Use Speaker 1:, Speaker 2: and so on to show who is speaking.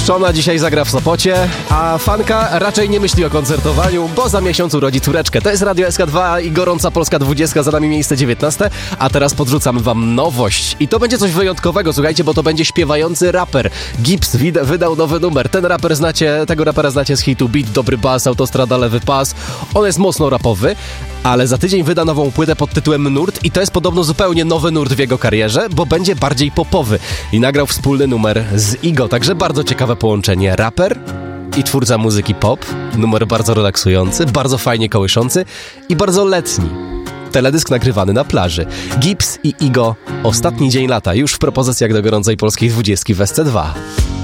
Speaker 1: Szona dzisiaj zagra w Sopocie, a fanka raczej nie myśli o koncertowaniu, bo za miesiąc urodzi córeczkę. To jest Radio SK2 i gorąca Polska 20, za nami miejsce 19, a teraz podrzucamy wam nowość. I to będzie coś wyjątkowego, słuchajcie, bo to będzie śpiewający raper. Gibbs wydał nowy numer. Tego rapera znacie z hitu Beat, Dobry Bas, Autostrada, Lewy Pas. On jest mocno rapowy, ale za tydzień wyda nową płytę pod tytułem Nurt i to jest podobno zupełnie nowy nurt w jego karierze, bo będzie bardziej popowy. I nagrał wspólny numer z Igo, także bardzo ciekawe połączenie. Raper i twórca muzyki pop. Numer bardzo relaksujący, bardzo fajnie kołyszący i bardzo letni. Teledysk nagrywany na plaży. Gibbs i Igo. Ostatni dzień lata, już w propozycjach do gorącej polskiej 20 w SC2.